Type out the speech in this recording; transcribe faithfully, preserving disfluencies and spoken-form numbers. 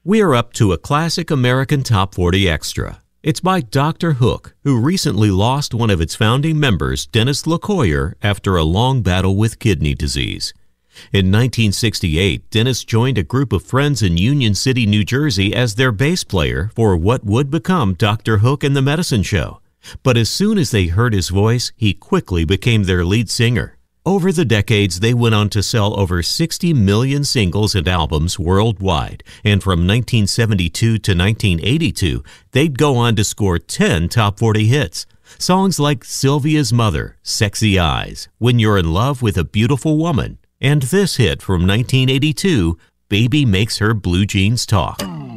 We're up to a classic American Top forty Extra. It's by Doctor Hook, who recently lost one of its founding members, Dennis LeCoyer, after a long battle with kidney disease. In nineteen sixty-eight, Dennis joined a group of friends in Union City, New Jersey as their bass player for what would become Doctor Hook and the Medicine Show. But as soon as they heard his voice, he quickly became their lead singer. Over the decades, they went on to sell over sixty million singles and albums worldwide, and from nineteen seventy-two to nineteen eighty-two, they'd go on to score ten top forty hits. Songs like Sylvia's Mother, Sexy Eyes, When You're in Love with a Beautiful Woman, and this hit from nineteen eighty-two, Baby Makes Her Blue Jeans Talk.